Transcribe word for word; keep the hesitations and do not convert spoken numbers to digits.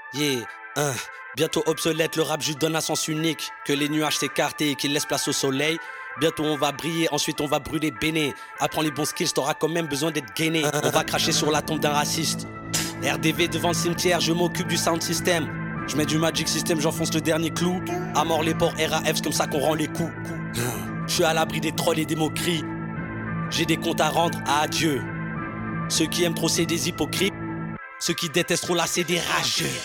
Yeah, hein. Bientôt obsolète, le rap juste donne un sens unique. Que les nuages s'écartent et qu'ils laissent place au soleil. Bientôt on va briller, ensuite on va brûler béné. Apprends les bons skills, t'auras quand même besoin d'être gainé. On va cracher sur la tombe d'un raciste. R D V devant le cimetière, je m'occupe du sound system. Je mets du magic system, j'enfonce le dernier clou. À mort les ports R A F, c'est comme ça qu'on rend les coups. Je suis à l'abri des trolls et des moqueries. J'ai des comptes à rendre à adieu. Ceux qui aiment trop c'est des hypocrites. Ceux qui détestent trop là c'est des rageux.